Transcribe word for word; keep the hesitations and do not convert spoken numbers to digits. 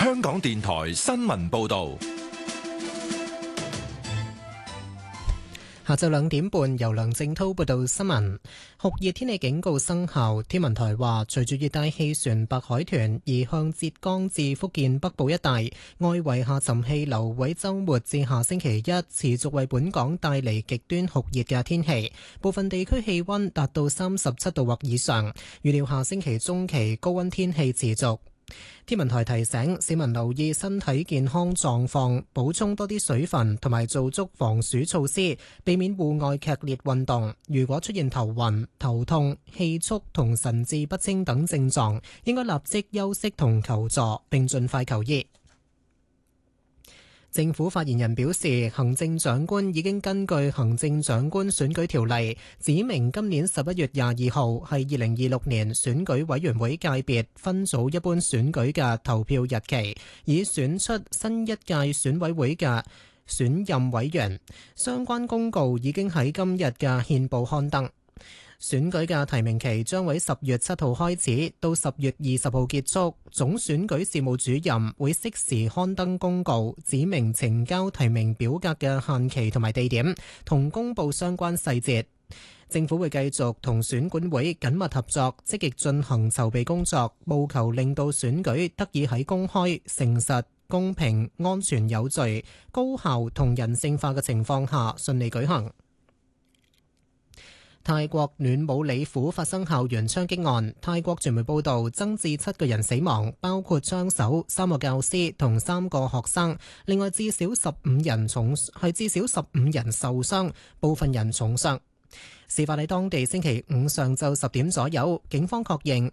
香港電台新聞報道。 下晝兩點半，由梁正濤報道新聞。酷熱天氣警告生效，天文台話，隨住熱帶氣旋白海豚移向浙江至福建北部一帶，外圍下沉氣流會週末至下星期一持續為本港帶嚟極端酷熱嘅天氣，部分地區氣溫達到三十七度或以上。預料下星期中期高溫天氣持續。天文台提醒市民留意身體健康狀況，補充多啲水分同埋做足防暑措施，避免戶外劇烈運動。如果出現頭暈、頭痛、氣促同神志不清等症狀，應該立即休息同求助，並盡快求醫。政府發言人表示，行政長官已經根據行政長官選舉條例指明今年十一月廿二號係二零二六年選舉委員會界別分組一般選舉嘅投票日期，以選出新一屆選委會嘅選任委員。相關公告已經喺今日嘅憲報刊登。選舉嘅提名期將喺十月七號開始，到十月二十號結束。總選舉事務主任會適時刊登公告，指明呈交提名表格嘅限期同埋地點，同公佈相關細節。政府會繼續同選管會緊密合作，積極進行籌備工作，務求令到選舉得以喺公開、誠實、公平、安全有序、高效同人性化嘅情況下順利舉行。泰國暖武里府發生校園槍擊案，泰國傳媒報道增至七個人死亡，包括槍手、三個教師同三個學生，另外至少十五人重係至少十五人受傷，部分人重傷。事發喺當地星期五上晝十點左右，警方確認